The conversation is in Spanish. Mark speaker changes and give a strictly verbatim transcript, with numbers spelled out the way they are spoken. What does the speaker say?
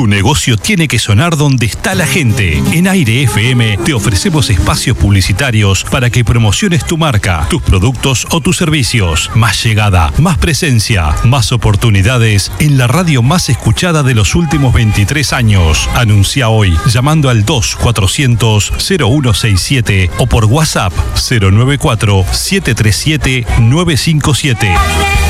Speaker 1: Tu negocio tiene que sonar donde está la gente. En Aire F M te ofrecemos espacios publicitarios para que promociones tu marca, tus productos o tus servicios. Más llegada, más presencia, más oportunidades en la radio más escuchada de los últimos veintitrés años. Anuncia hoy llamando al dos cuatrocientos cero uno sesenta y siete o por WhatsApp cero nueve cuatro siete tres siete nueve cinco siete.